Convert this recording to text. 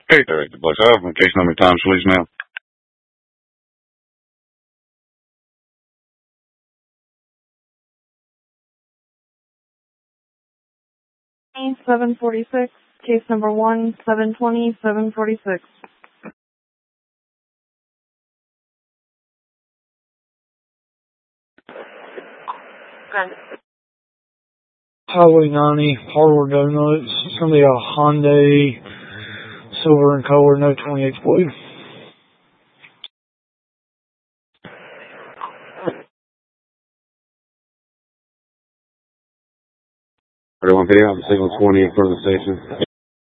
Hey, Director Bucks. I have case number times, please, ma'am. 746, case number 720, 746. Highway 90, Hardware Donuts. It's going to be a Hyundai silver in color, no 28 blue. Everyone video, I'm signal 20 in front of the station.